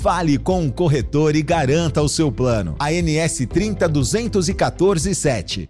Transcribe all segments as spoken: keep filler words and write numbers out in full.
Fale com um corretor e garanta o seu plano. A N S trinta duzentos e quatorze sete.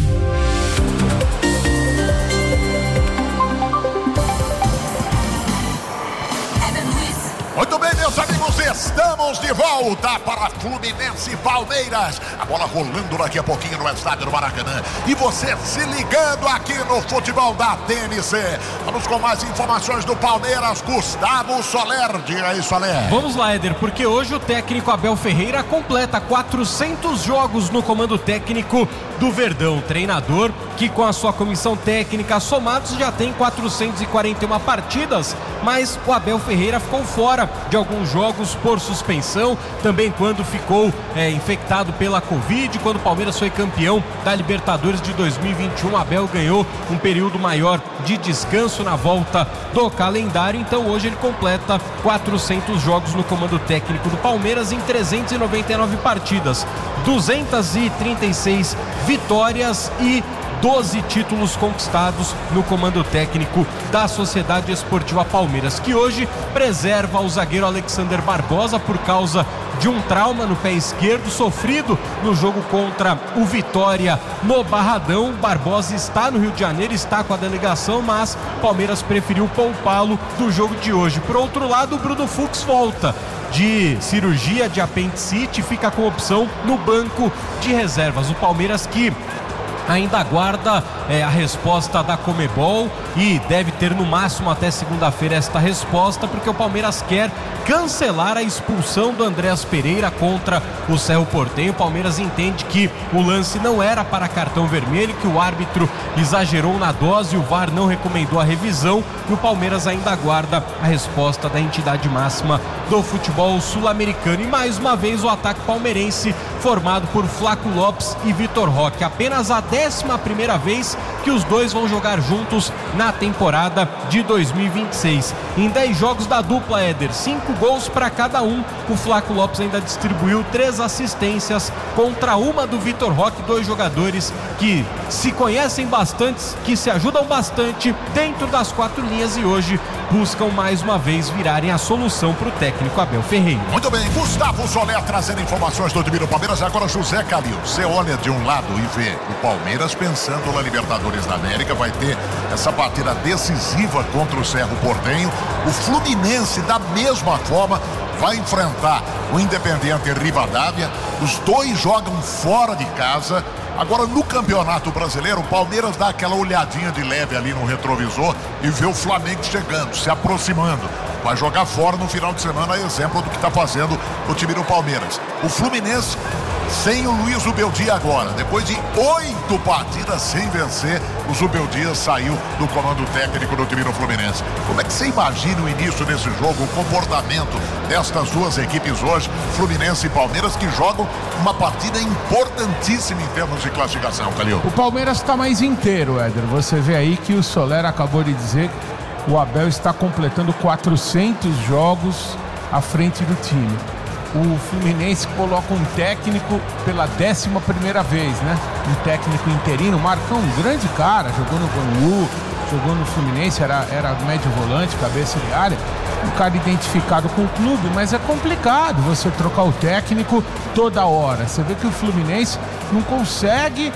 Muito bem, meus amigos, estamos de volta para Fluminense e Palmeiras. A bola rolando daqui a pouquinho no estádio do Maracanã. E você se ligando aqui no futebol da T N C. Vamos com mais informações do Palmeiras. Gustavo Soler, diga aí, Soler. Vamos lá, Éder, porque hoje o técnico Abel Ferreira completa quatrocentos jogos no comando técnico do Verdão. Treinador que com a sua comissão técnica somados já tem quatrocentas e quarenta e uma partidas, mas o Abel Ferreira ficou fora de alguns jogos por suspensão, também quando ficou é, infectado pela Covid, quando o Palmeiras foi campeão da Libertadores de dois mil e vinte e um, Abel ganhou um período maior de descanso na volta do calendário, então hoje ele completa quatrocentos jogos no comando técnico do Palmeiras em trezentas e noventa e nove partidas, duzentas e trinta e seis vitórias e doze títulos conquistados no comando técnico da Sociedade Esportiva Palmeiras, que hoje preserva o zagueiro Alexander Barbosa por causa de um trauma no pé esquerdo sofrido no jogo contra o Vitória no Barradão. Barbosa está no Rio de Janeiro, está com a delegação, mas Palmeiras preferiu poupá-lo do jogo de hoje. Por outro lado, o Bruno Fux volta de cirurgia de apendicite, fica com opção no banco de reservas. O Palmeiras que ainda aguarda é, a resposta da Conmebol e deve ter no máximo até segunda-feira esta resposta, porque o Palmeiras quer cancelar a expulsão do Andréas Pereira contra o Cerro Porteño. O Palmeiras entende que o lance não era para cartão vermelho, que o árbitro exagerou na dose, o V A R não recomendou a revisão e o Palmeiras ainda aguarda a resposta da entidade máxima do futebol sul-americano. E mais uma vez o ataque palmeirense formado por Flaco Lopes e Vitor Roque. Apenas a décima primeira vez que os dois vão jogar juntos na temporada de dois mil e vinte e seis. Em dez jogos da dupla, Éder, cinco gols para cada um. O Flaco Lopes ainda distribuiu três assistências contra uma do Vitor Roque, dois jogadores que se conhecem bastante, que se ajudam bastante dentro das quatro linhas e hoje buscam mais uma vez virarem a solução para o técnico Abel Ferreira. Muito bem, Gustavo Soler trazendo informações do time do Palmeiras. Agora José Calil, você olha de um lado e vê o Palmeiras pensando na Libertadores da América, vai ter essa partida decisiva contra o Cerro Porteño. O Fluminense da mesma forma vai enfrentar o Independiente Rivadavia. Os dois jogam fora de casa. Agora no Campeonato Brasileiro, o Palmeiras dá aquela olhadinha de leve ali no retrovisor e vê o Flamengo chegando, se aproximando. Vai jogar fora no final de semana, exemplo do que está fazendo o time do Palmeiras. O Fluminense sem o Luiz Zubeldia agora, depois de oito partidas sem vencer, o Zubeldia saiu do comando técnico do time do Fluminense. Como é que você imagina o início desse jogo, o comportamento destas duas equipes hoje, Fluminense e Palmeiras, que jogam uma partida importantíssima em termos de classificação, Calil? O Palmeiras está mais inteiro, Éder. Você vê aí que o Soler acabou de dizer que o Abel está completando quatrocentos jogos à frente do time. O Fluminense coloca um técnico pela décima primeira vez, né? Um técnico interino, Marcão, um grande cara, jogou no Bangu, jogou no Fluminense, era, era médio volante, cabeça de área, um cara identificado com o clube, mas é complicado você trocar o técnico toda hora. Você vê que o Fluminense não consegue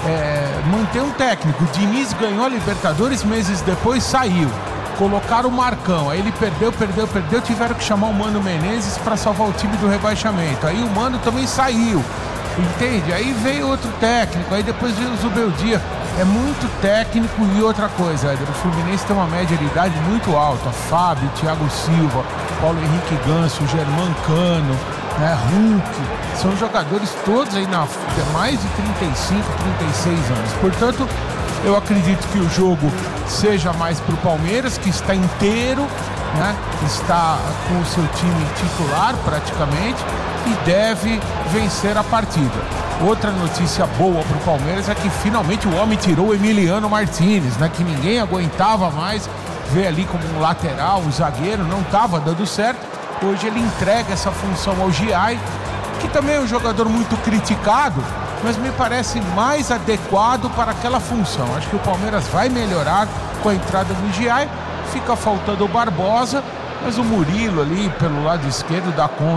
é, manter um técnico. O Diniz ganhou a Libertadores, meses depois saiu. Colocaram o Marcão, aí ele perdeu, perdeu, perdeu, tiveram que chamar o Mano Menezes para salvar o time do rebaixamento. Aí o Mano também saiu, entende? Aí veio outro técnico, aí depois veio o Zubeldia. É muito técnico e outra coisa, Éder, o Fluminense tem uma média de idade muito alta. Fábio, Thiago Silva, Paulo Henrique Ganso, Germán Cano, né, Hulk, são jogadores todos aí na mais de trinta e cinco, trinta e seis anos. Portanto, eu acredito que o jogo seja mais para o Palmeiras, que está inteiro, né? Está com o seu time titular praticamente e deve vencer a partida. Outra notícia boa para o Palmeiras é que finalmente o homem tirou o Emiliano Martínez, né? Que ninguém aguentava mais ver ali como um lateral, um zagueiro, não estava dando certo. Hoje ele entrega essa função ao Giai, que também é um jogador muito criticado, mas me parece mais adequado para aquela função. Acho que o Palmeiras vai melhorar com a entrada do Giai. Fica faltando o Barbosa, mas o Murilo ali pelo lado esquerdo dá conta